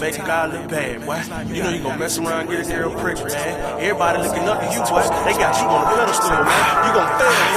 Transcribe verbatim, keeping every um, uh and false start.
making God look bad, boy. You know you gon' mess around, get a girl pregnant, man. Everybody looking up to you, boy. They got you on the pedestal, man. You gon' fail.